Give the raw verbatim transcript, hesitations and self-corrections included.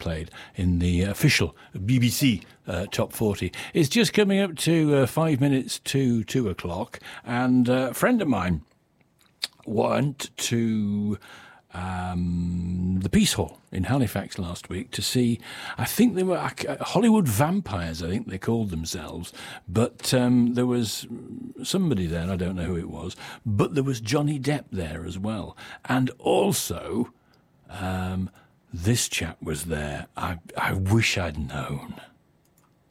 played in the official B B C uh, Top forty. It's just coming up to uh, five minutes to two o'clock, and uh, a friend of mine went to um, the Peace Hall in Halifax last week to see, I think they were uh, Hollywood vampires, I think they called themselves, but um, there was somebody there, I don't know who it was, but there was Johnny Depp there as well. And also, um, this chap was there. I, I wish I'd known.